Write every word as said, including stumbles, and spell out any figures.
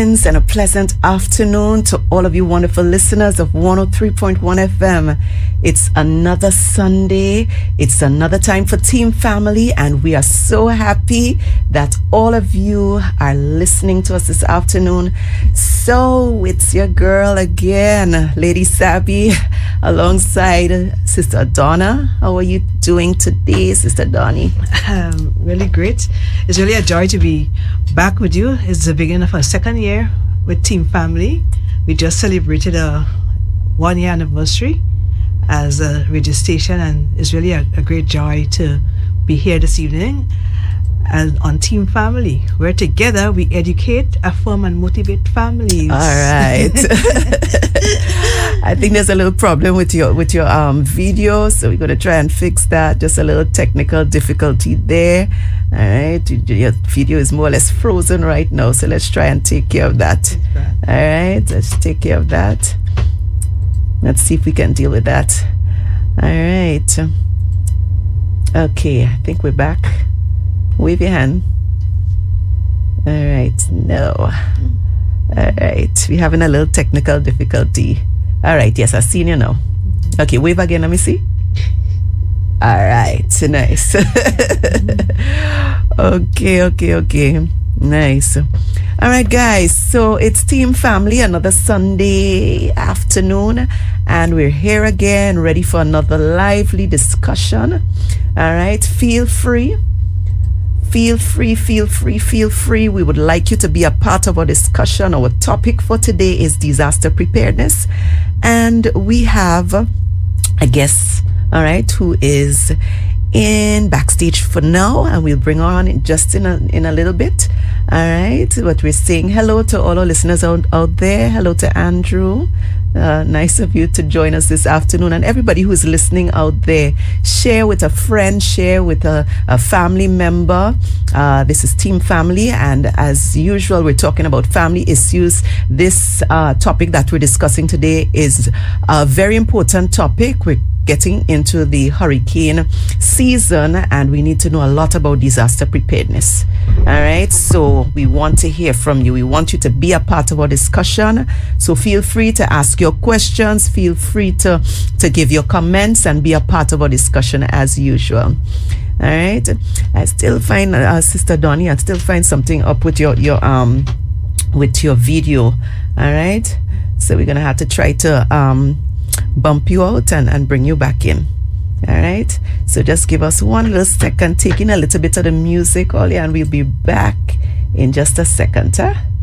Greetings and a pleasant afternoon to all of you wonderful listeners of one oh three point one F M. It's another Sunday. It's another time for Team Family, and we are so happy that all of you are listening to us this afternoon. So it's your girl again, Lady Sabby, alongside Sister Donna. How are you doing today, Sister Donnie? Um, really great. It's really a joy to be back with you. It's the beginning of our second year with Team Family. We just celebrated a one year anniversary as a radio station, and it's really a, a great joy to be here this evening and on Team Family, where together we educate, affirm and motivate families. All right. I think there's a little problem with your with your um video, so we're going to try and fix that. Just a little technical difficulty there. All right, your video is more or less frozen right now, so let's try and take care of that. All right, let's take care of that. Let's see if we can deal with that. All right. Okay, I think we're back. Wave your hand. All right, no. All right, we're having a little technical difficulty. All right, yes, I've seen you now. Okay, wave again, let me see. All right, nice. okay, okay, okay. Nice. All right, guys, so it's Team Family, another Sunday afternoon, and we're here again, ready for another lively discussion. All right, feel free. Feel free, feel free, feel free. We would like you to be a part of our discussion. Our topic for today is disaster preparedness. And we have a guest, all right, who is in backstage for now, and we'll bring her on in just in a, in a little bit. All right, but we're saying hello to all our listeners out, out there. Hello to Andrew. Uh, nice of you to join us this afternoon, and everybody who's listening out there, share with a friend, share with a, a family member. Uh, this is Team Family, and as usual, we're talking about family issues. This uh, topic that we're discussing today is a very important topic. We're getting into the hurricane season, and we need to know a lot about disaster preparedness. All right, so we want to hear from you. We want you to be a part of our discussion, so feel free to ask your questions, feel free to to give your comments and be a part of our discussion as usual. All right, I still find uh, Sister Donnie, I still find something up with your your um with your video. All right, so we're gonna have to try to um bump you out and, and bring you back in. All right, so just give us one little second, take in a little bit of the music, Ollie, and we'll be back in just a second, huh?